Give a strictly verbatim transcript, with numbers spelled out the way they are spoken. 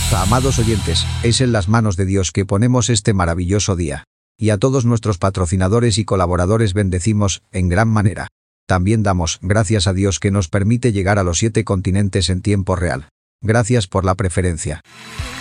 Amados oyentes, es en las manos de Dios que ponemos este maravilloso día. Y a todos nuestros patrocinadores y colaboradores bendecimos, en gran manera. También damos gracias a Dios que nos permite llegar a los siete continentes en tiempo real. Gracias por la preferencia.